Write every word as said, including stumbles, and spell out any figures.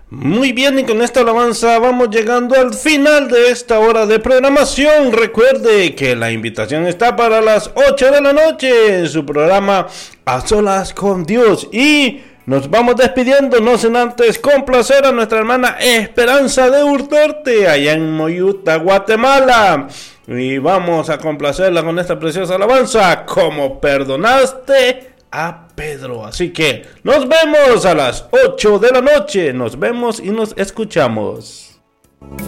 Muy bien, y con esta alabanza vamos llegando al final de esta hora de programación. Recuerde que la invitación está para las ocho de la noche, su programa A Solas con Dios. Y nos vamos despidiendo, no sin antes complacer a nuestra hermana Esperanza de Hurtarte, allá en Moyuta, Guatemala. Y vamos a complacerla con esta preciosa alabanza, como perdonaste a Pedro. Así que nos vemos a las ocho de la noche. Nos vemos y nos escuchamos.